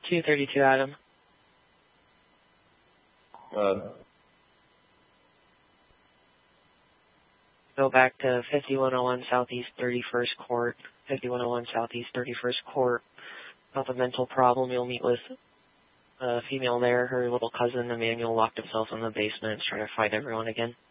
232 Adam. Go back to 5101 Southeast 31st Court. 5101 Southeast 31st Court. About the mental problem, you'll meet with a female there. Her little cousin, Emmanuel, locked himself in the basement, trying to fight everyone again.